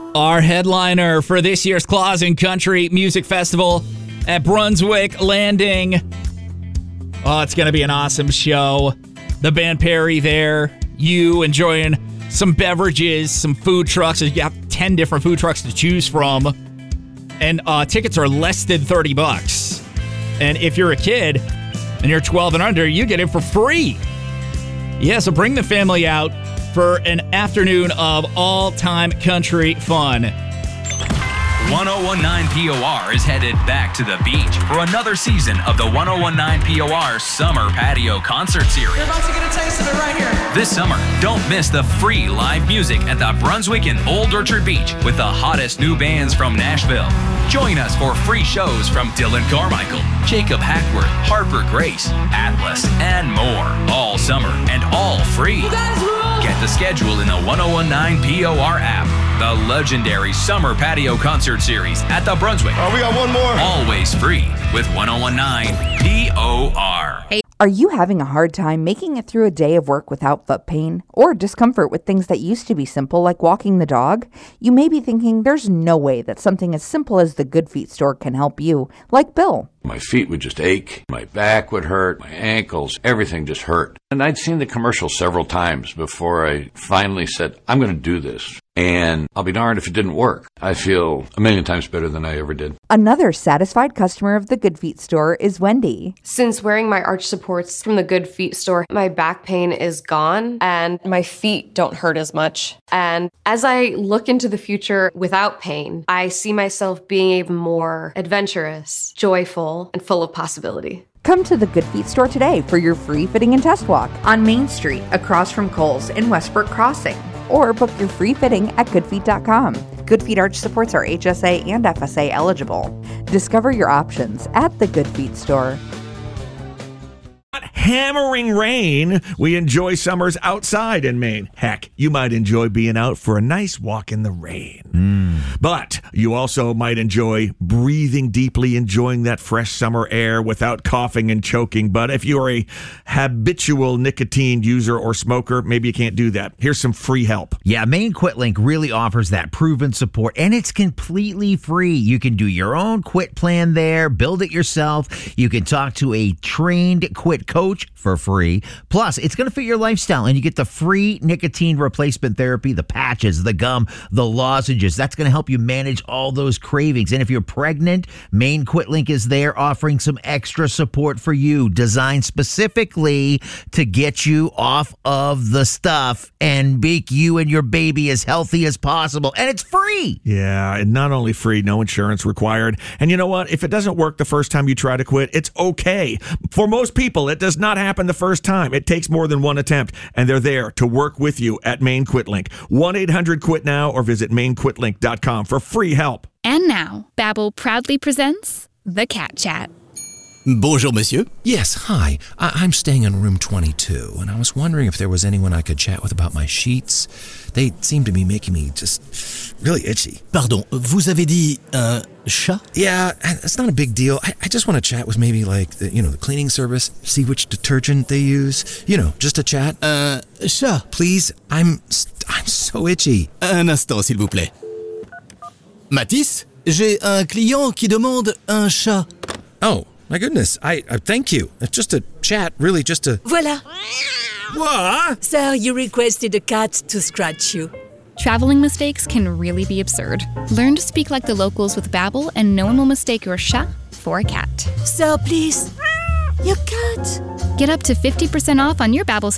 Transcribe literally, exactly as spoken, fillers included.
Our headliner for this year's Claws and Country Music Festival at Brunswick Landing. Oh, it's going to be an awesome show. The band Perry there. You enjoying some beverages, some food trucks. You got ten different food trucks to choose from. And uh, tickets are less than thirty bucks. And if you're a kid and you're twelve and under, you get it for free. Yeah, so bring the family out for an afternoon of all-time country fun. ten nineteen P O R is headed back to the beach for another season of the ten nineteen P O R Summer Patio Concert Series. You're about to get a taste of it right here. This summer, don't miss the free live music at the Brunswick and Old Orchard Beach with the hottest new bands from Nashville. Join us for free shows from Dylan Carmichael, Jacob Hackworth, Harper Grace, Atlas, and more. All summer and all free. You guys rule! Get the schedule in the ten nineteen P O R app. The legendary Summer Patio Concert Series at the Brunswick. Oh, we got one more. Always free with ten nineteen P O R. Hey. Are you having a hard time making it through a day of work without foot pain or discomfort with things that used to be simple like walking the dog? You may be thinking there's no way that something as simple as the Good Feet store can help you, like Bill. My feet would just ache, my back would hurt, my ankles, everything just hurt. And I'd seen the commercial several times before I finally said, I'm going to do this. And I'll be darned if it didn't work. I feel a million times better than I ever did. Another satisfied customer of the Good Feet store is Wendy. Since wearing my arch supports from the Good Feet store, my back pain is gone and my feet don't hurt as much. And as I look into the future without pain, I see myself being even more adventurous, joyful, and full of possibility. Come to the Good Feet store today for your free fitting and test walk on Main Street across from Kohl's in Westbrook Crossing. Or book your free fitting at good feet dot com. Good Feet arch supports are H S A and F S A eligible. Discover your options at the Good Feet store. Hammering rain, we enjoy summers outside in Maine. Heck, you might enjoy being out for a nice walk in the rain. Mm. But you also might enjoy breathing deeply, enjoying that fresh summer air without coughing and choking. But if you're a habitual nicotine user or smoker, maybe you can't do that. Here's some free help. Yeah, Maine QuitLink really offers that proven support, and it's completely free. You can do your own quit plan there, build it yourself. You can talk to a trained quit coach for free. Plus, it's going to fit your lifestyle, and you get the free nicotine replacement therapy, the patches, the gum, the lozenges. That's going to help you manage all those cravings. And if you're pregnant, Maine QuitLink is there offering some extra support for you, designed specifically to get you off of the stuff and make you and your baby as healthy as possible. And it's free. Yeah, and not only free, no insurance required. And you know what? If it doesn't work the first time you try to quit, it's okay. For most people, it does not happen the first time. It takes more than one attempt, and they're there to work with you at Maine QuitLink. one eight hundred quit now or visit maine quit link dot com for free help. And now, Babbel proudly presents The Cat Chat. Bonjour, monsieur. Yes, hi. I- I'm staying in room twenty-two, and I was wondering if there was anyone I could chat with about my sheets. They seem to be making me just really itchy. Pardon, vous avez dit un chat? Yeah, it's not a big deal. I, I just want to chat with maybe like, the, you know, the cleaning service, see which detergent they use. You know, just a chat. Un chat? Please, I'm, I'm so itchy. Un instant, s'il vous plaît. Mathis, j'ai un client qui demande un chat. Oh. My goodness, I, I thank you. It's just a chat, really just a... Voilà. What? Sir, you requested a cat to scratch you. Traveling mistakes can really be absurd. Learn to speak like the locals with Babbel, and no one will mistake your chat for a cat. Sir, please. Your cat. Get up to fifty percent off on your Babbel